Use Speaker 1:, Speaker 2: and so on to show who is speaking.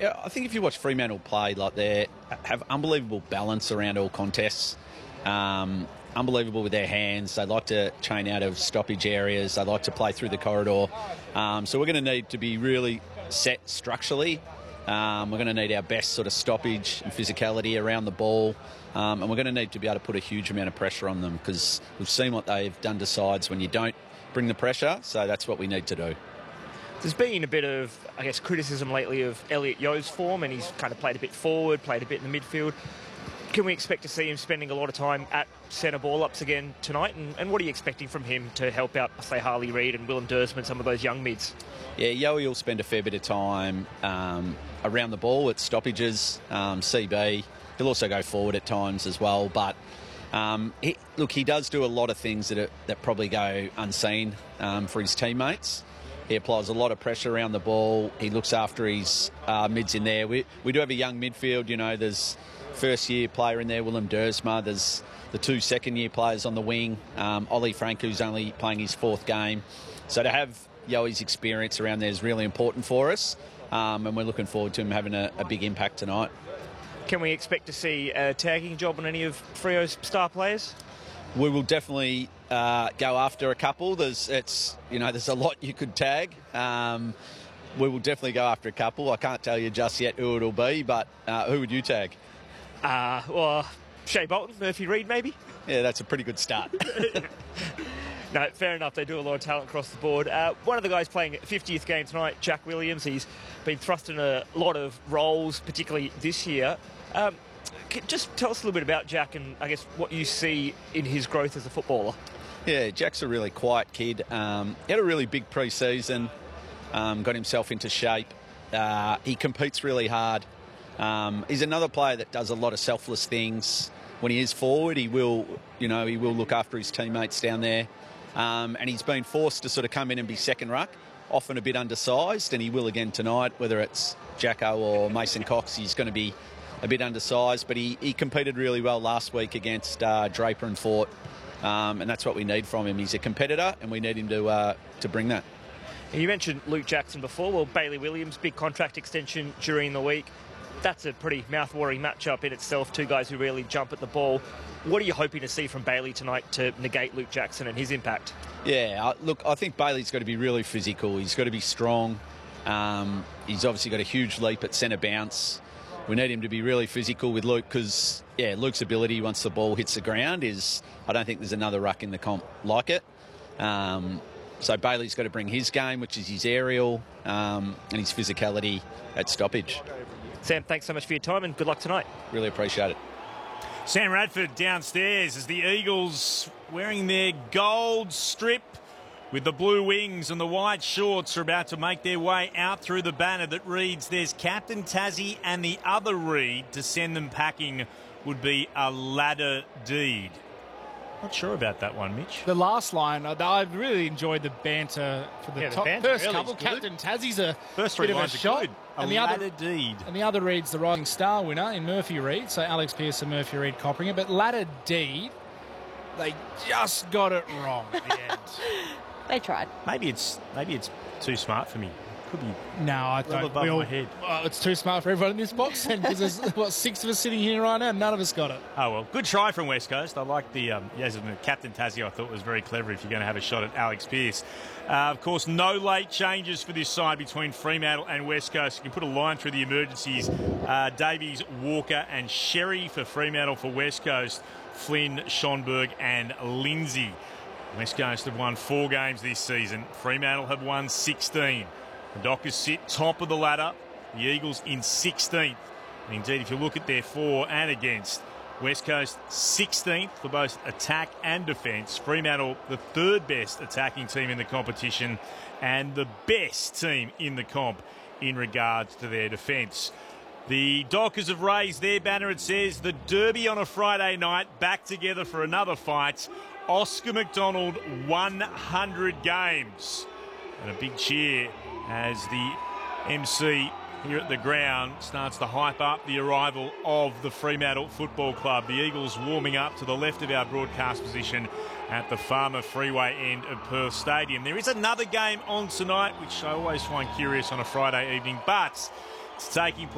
Speaker 1: I think if you watch Fremantle play, like they have unbelievable balance around all contests. Unbelievable with their hands. They like to chain out of stoppage areas. They like to play through the corridor. So we're going to need to be really set structurally. We're going to need our best sort of stoppage and physicality around the ball. And we're going to need to be able to put a huge amount of pressure on them because we've seen what they've done to sides when you don't bring the pressure. So that's what we need to do.
Speaker 2: There's been a bit of, I guess, criticism lately of Elliot Yeo's form, and he's kind of played a bit forward, played a bit in the midfield. Can we expect to see him spending a lot of time at centre ball-ups again tonight? And what are you expecting from him to help out, say, Harley Reid and Willem Dersman, some of those young mids? Yeah,
Speaker 1: Yeo will spend a fair bit of time around the ball at stoppages, CB. He'll also go forward at times as well. But, he does do a lot of things that probably go unseen for his teammates. He applies a lot of pressure around the ball. He looks after his mids in there. We do have a young midfield. There's first-year player in there, Willem Dersma. There's the 2 second-year players on the wing. Ollie Frank, who's only playing his 4th game. So to have Yoey's experience around there is really important for us. And we're looking forward to him having a big impact tonight.
Speaker 2: Can we expect to see a tagging job on any of Freo's star players?
Speaker 1: We will definitely go after a couple. There's a lot you could tag. We will definitely go after a couple. I can't tell you just yet who it'll be, but who would you tag?
Speaker 2: Shea Bolton, Murphy Reid, maybe?
Speaker 1: Yeah, that's a pretty good start.
Speaker 2: No, fair enough. They do a lot of talent across the board. One of the guys playing 50th game tonight, Jack Williams, he's been thrust in a lot of roles, particularly this year. Just tell us a little bit about Jack and, I guess, what you see in his growth as a footballer.
Speaker 1: Yeah, Jack's a really quiet kid. He had a really big pre-season, got himself into shape. He competes really hard. He's another player that does a lot of selfless things. When he is forward, he will look after his teammates down there. And he's been forced to sort of come in and be second ruck, often a bit undersized, and he will again tonight, whether it's Jacko or Mason Cox. He's going to be a bit undersized, but he competed really well last week against Draper and Fort, and that's what we need from him. He's a competitor, and we need him to bring that.
Speaker 2: You mentioned Luke Jackson before. Well, Bailey Williams, big contract extension during the week. That's a pretty mouth-watering matchup in itself, 2 guys who really jump at the ball. What are you hoping to see from Bailey tonight to negate Luke Jackson and his impact?
Speaker 1: Yeah, look, I think Bailey's got to be really physical. He's got to be strong. He's obviously got a huge leap at centre bounce. We need him to be really physical with Luke because, Luke's ability once the ball hits the ground is, I don't think there's another ruck in the comp like it. So Bailey's got to bring his game, which is his aerial and his physicality at stoppage.
Speaker 2: Sam, thanks so much for your time and good luck tonight.
Speaker 1: Really appreciate it.
Speaker 3: Sam Radford downstairs as the Eagles wearing their gold strip with the blue wings and the white shorts are about to make their way out through the banner that reads, "There's Captain Tassie and the other Reid to send them packing would be a ladder deed." Not sure about that one, Mitch.
Speaker 4: The last line, I really enjoyed the banter for the first
Speaker 3: really
Speaker 4: couple. Captain Tassie's a
Speaker 3: first
Speaker 4: bit
Speaker 3: three
Speaker 4: of a
Speaker 3: lines are
Speaker 4: shot.
Speaker 3: good.
Speaker 4: And
Speaker 3: a ladder deed.
Speaker 4: And the other Reid's the Rising Star winner in Murphy Reid. So Alex Pearce and Murphy Reid coppering it. But ladder deed, they just got it wrong at the end.
Speaker 5: They tried.
Speaker 3: Maybe it's too smart for me. Could be.
Speaker 4: No, I don't.
Speaker 3: Above my head.
Speaker 4: It's too smart for everyone in this box, because there's 6 of us sitting here right now. None of us got it.
Speaker 3: Oh well, good try from West Coast. I like the Captain Tassie. I thought was very clever. If you're going to have a shot at Alex Pearce, of course, no late changes for this side between Fremantle and West Coast. You can put a line through the emergencies. Davies, Walker, and Sherry for Fremantle. For West Coast, Flynn, Schonberg, and Lindsay. West Coast have won 4 games this season. Fremantle have won 16. The Dockers sit top of the ladder. The Eagles in 16th. And indeed, if you look at their for and against, West Coast 16th for both attack and defence. Fremantle, the 3rd best attacking team in the competition and the best team in the comp in regards to their defence. The Dockers have raised their banner. It says, "The Derby on a Friday night, back together for another fight. Oscar McDonald, 100 games." And a big cheer as the MC here at the ground starts to hype up the arrival of the Fremantle Football Club. The Eagles warming up to the left of our broadcast position at the Farmer Freeway end of Perth Stadium. There is another game on tonight, which I always find curious on a Friday evening, but it's taking place